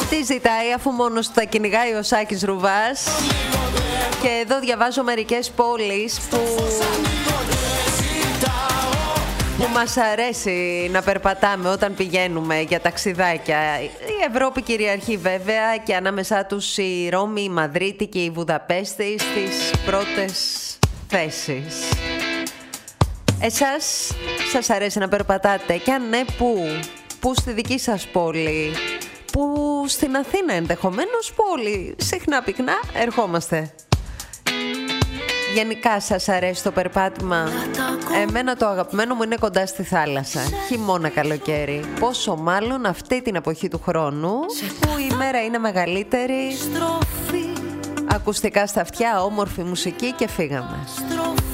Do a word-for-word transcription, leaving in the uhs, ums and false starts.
Τι ζητάει αφού μόνος του τα κυνηγάει ο Σάκης Ρουβάς. Και εδώ διαβάζω μερικές πόλεις που, που μας αρέσει να περπατάμε όταν πηγαίνουμε για ταξιδάκια. Η Ευρώπη κυριαρχεί βέβαια και ανάμεσά τους η Ρώμη, η Μαδρίτη και η Βουδαπέστη στις πρώτες θέσεις. Εσάς σας αρέσει να περπατάτε και αν ναι, πού? Πού στη δική σας πόλη? Που στην Αθήνα ενδεχομένως, πόλη συχνά πυκνά ερχόμαστε. Γενικά σας αρέσει το περπάτημα? Εμένα το αγαπημένο μου είναι κοντά στη θάλασσα. Χειμώνα, καλοκαίρι. Πόσο μάλλον αυτή την εποχή του χρόνου που η μέρα είναι μεγαλύτερη. Ακουστικά στα αυτιά, όμορφη μουσική και φύγαμε.